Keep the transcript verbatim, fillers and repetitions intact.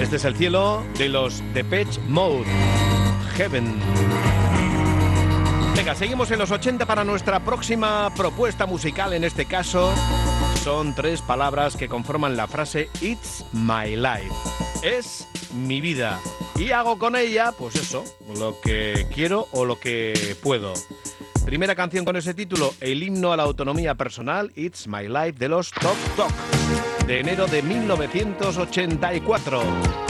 Este es el cielo de los Depeche Mode, Heaven. Venga, seguimos en los ochenta para nuestra próxima propuesta musical. En este caso son tres palabras que conforman la frase It's my life. Es mi vida. Y hago con ella, pues eso, lo que quiero o lo que puedo. Primera canción con ese título, el himno a la autonomía personal, It's My Life, de los Tok Tok, de enero de mil novecientos ochenta y cuatro.